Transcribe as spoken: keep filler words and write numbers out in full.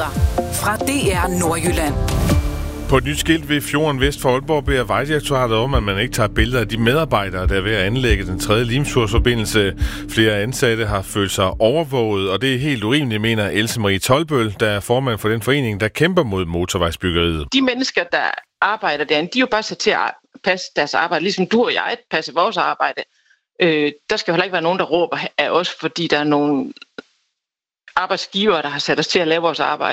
Nyheder fra D R Nordjylland. På et nyt skilt ved fjorden vest for Aalborg beder Vejdirektoratet om, at man ikke tager billeder af de medarbejdere, der er ved at anlægge den tredje Limfjordsforbindelse. Flere ansatte har følt sig overvåget, og det er helt urimeligt, mener Else Marie Tolbøl, der er formand for den forening, der kæmper mod motorvejsbyggeriet. De mennesker, der arbejder derinde, de er jo bare sat til at passe deres arbejde, ligesom du og jeg passer vores arbejde. Øh, der skal jo heller ikke være nogen, der råber af os, fordi der er nogle arbejdsgivere, der har sat os til at lave vores arbejde.